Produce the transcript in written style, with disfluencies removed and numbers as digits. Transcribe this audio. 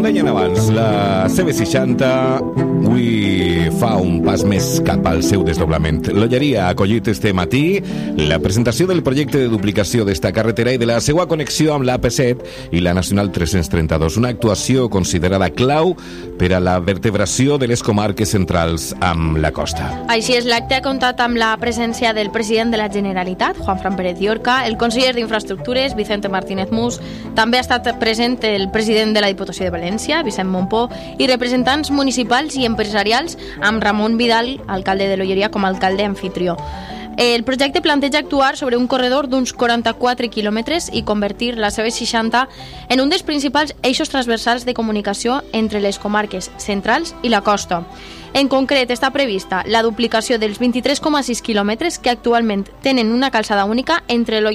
deien abans, la CV60 avui fa un pas més cap al seu desdoblament. L'Olleria ha acollit este matí la presentació del projecte de duplicació d'esta carretera i de la seva connexió amb l'AP7 i la Nacional 332, una actuació considerada clau per a la vertebració de les comarques centrals amb la costa. Així és, l'acte ha comptat amb la presència del president de la Generalitat, Juanfran Pérez Llorca, el conseller d'Infraestructures, Vicente Martínez Mus, també ha estat present el president de la Diputació de València, Vicent Mompó, i representants municipals i empresarials amb Ramon Vidal, alcalde de l'Olleria, com a alcalde anfitrió. El projecte planteja actuar sobre un corredor d'uns 44 quilòmetres i convertir la CV60 en un dels principals eixos transversals de comunicació entre les comarques centrals i la costa. En concret, està prevista la duplicació dels 23,6 quilòmetres que actualment tenen una calçada única entre l'Olleria